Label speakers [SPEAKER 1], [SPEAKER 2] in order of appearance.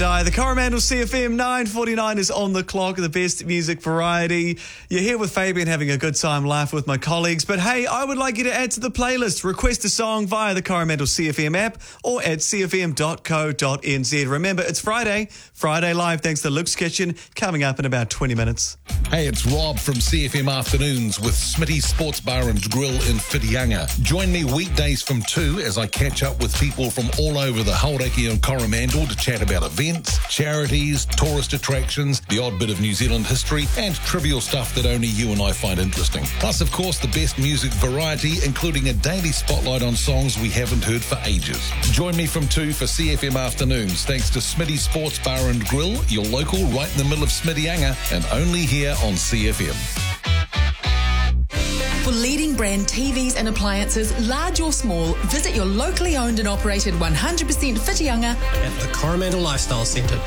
[SPEAKER 1] The Coromandel CFM 9:49 is on the clock, the best music variety. You're here with Fabian having a good time, laugh with my colleagues. But hey, I would like you to add to the playlist. Request a song via the Coromandel CFM app or at cfm.co.nz. Remember, it's Friday Live, thanks to Luke's Kitchen, coming up in about 20 minutes.
[SPEAKER 2] Hey, it's Rob from CFM Afternoons with Smitty's Sports Bar and Grill in Whitianga. Join me weekdays from 2 as I catch up with people from all over the Hauraki and Coromandel to chat about events, charities, tourist attractions, the odd bit of New Zealand history, and trivial stuff that only you and I find interesting. Plus, of course, the best music variety, including a daily spotlight on songs we haven't heard for ages. Join me from 2 for CFM Afternoons, thanks to Smitty's Sports Bar and Grill, your local right in the middle of Smittyanga, and only here on CFM.
[SPEAKER 3] For leading brand TVs and appliances, large or small, visit your locally owned and operated 100% Whitianga
[SPEAKER 4] at the Coromandel Lifestyle Centre,